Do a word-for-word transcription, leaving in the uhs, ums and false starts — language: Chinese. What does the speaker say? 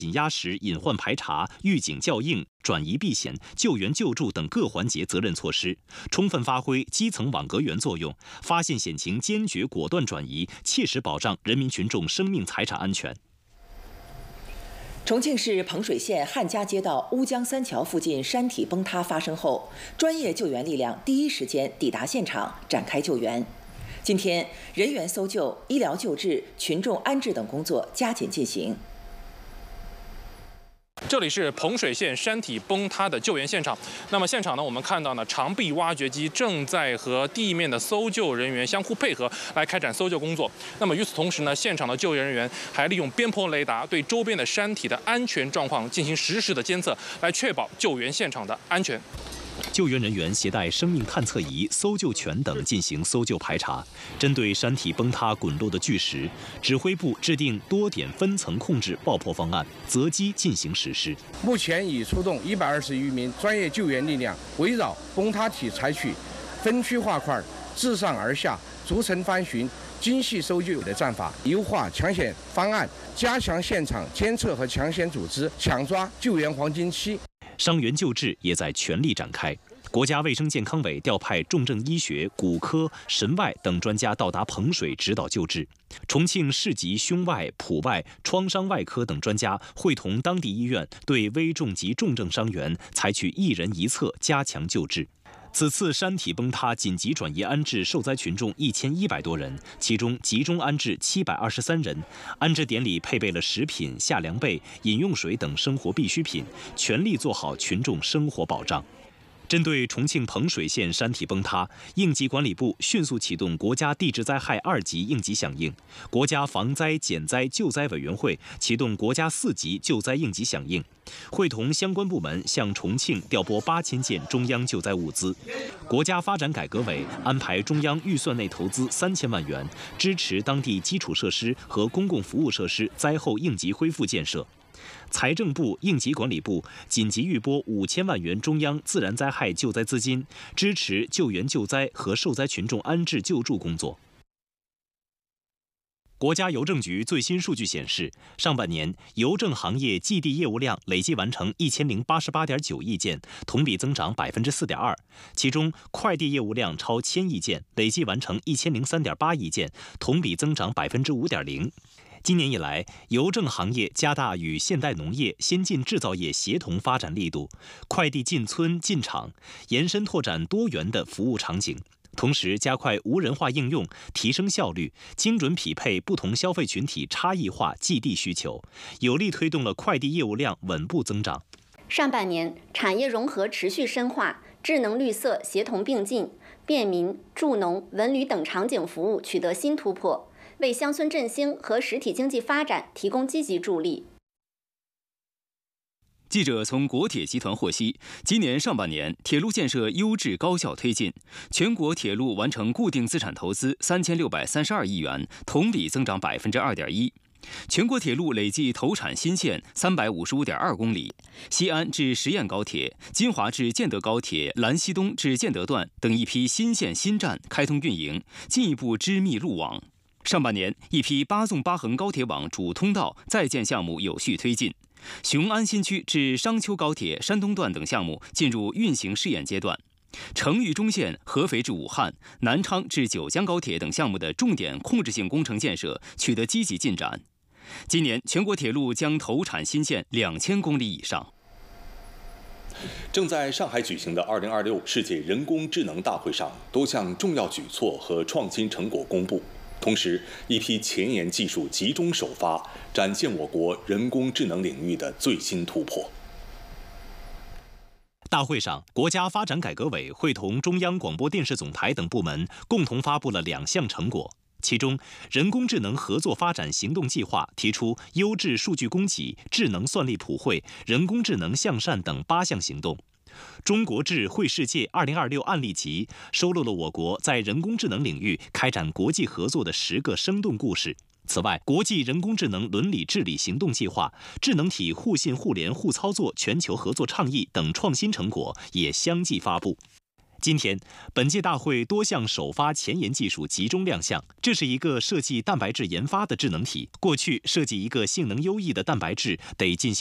紧压实隐患排查、预警校应、转移避险、救援救助等各环节责任措施，充分发挥基层网格员作用，发现险情坚决果断转移，切实保障人民群众生命财产安全。 重庆市彭水县汉家街道乌江三桥附近山体崩塌发生后，专业救援力量第一时间抵达现场展开救援。今天，人员搜救、医疗救治、群众安置等工作加紧进行。 这里是彭水县山体崩塌的救援现场。那么现场呢，我们看到呢，长臂挖掘机正在和地面的搜救人员相互配合来开展搜救工作。那么与此同时呢，现场的救援人员还利用边坡雷达对周边的山体的安全状况进行实时的监测，来确保救援现场的安全。 救援人员携带生命探测仪、搜救犬等进行搜救排查。针对山体崩塌滚落的巨石，指挥部制定多点分层控制爆破方案，择机进行实施。 目前已出动一百二十余名专业救援力量，围绕崩塌体采取分区划块、自上而下、逐层翻寻、精细搜救的战法，优化抢险方案，加强现场监测和抢险组织，抢抓救援黄金期。 伤员救治也在全力展开。国家卫生健康委调派重症医学、骨科、神外等专家到达彭水指导救治。重庆市级胸外、普外、创伤外科等专家会同当地医院对危重及重症伤员采取一人一侧加强救治。此次山体崩塌紧急转移安置受灾群众一千一百多人，其中集中安置七百二十三人。安置点里配备了食品、夏凉被、饮用水等生活必需品，全力做好群众生活保障。针对重庆彭水县山体崩塌，应急管理部迅速启动国家地质灾害二级应急响应，国家防灾减灾救灾委员会启动国家四级救灾应急响应，会同相关部门向重庆调拨八千件中央救灾物资。国家发展改革委安排中央预算内投资三千万元，支持当地基础设施和公共服务设施灾后应急恢复建设。财政部、应急管理部紧急预拨五千万元中央自然灾害救灾资金，支持救援救灾和受灾群众安置救助工作。国家邮政局最新数据显示，上半年邮政行业寄递业务量累计完成一千零八十八点九亿件，同比增长百分之四点二。其中，快递业务量超千亿件，累计完成一千零三点八亿件，同比增长百分之五点零。今年以来，邮政行业加大与现代农业、先进制造业协同发展力度，快递进村进厂，延伸拓展多元的服务场景。同时，加快无人化应用，提升效率，精准匹配不同消费群体差异化寄递需求，有力推动了快递业务量稳步增长。 上半年，产业融合持续深化，智能绿色协同并进，便民、助农、文旅等场景服务取得新突破，为乡村振兴和实体经济发展提供积极助力。 记者从国铁集团获悉，今年上半年铁路建设优质高效推进，全国铁路完成固定资产投资三千六百三十二亿元，同比增长百分之二点一。全国铁路累计投产新线三百五十五点二公里，西安至十堰高铁、金华至建德高铁、兰西东至建德段等一批新线新站开通运营，进一步织密路网。上半年，一批八纵八横高铁网主通道在建项目有序推进，雄安新区至商丘高铁山东段等项目进入运行试验阶段。成渝中线合肥至武汉、南昌至九江高铁等项目的重点控制性工程建设取得积极进展。今年，全国铁路将投产新线两千公里以上。 正在上海举行的二零二六世界人工智能大会上，多项重要举措和创新成果公布。同时，一批前沿技术集中首发，展现我国人工智能领域的最新突破。 大会上，国家发展改革委会同中央广播电视总台等部门共同发布了两项成果。其中，人工智能合作发展行动计划提出优质数据供给、智能算力普惠、人工智能向善等八项行动。中国智绘世界二零二六案例集收录了我国在人工智能领域开展国际合作的十个生动故事。此外，国际人工智能伦理治理行动计划、智能体互信互联互操作全球合作倡议等创新成果也相继发布。 今天，本届大会多项首发前沿技术集中亮相。这是一个设计蛋白质研发的智能体。过去设计一个性能优异的蛋白质得进行